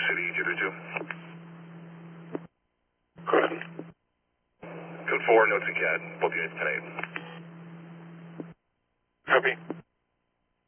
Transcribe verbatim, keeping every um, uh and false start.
City, two three two. Go ahead. Code four, notes and C A D, both units ten eight. Copy.